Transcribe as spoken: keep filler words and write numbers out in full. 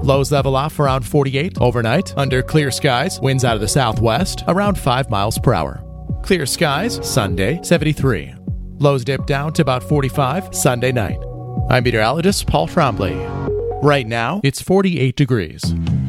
Lows level off around forty-eight overnight. Under clear skies, winds out of the southwest around five miles per hour. Clear skies, Sunday, seventy-three. Lows dip down to about forty-five Sunday night. I'm meteorologist Paul Trombley. Right now, it's forty-eight degrees.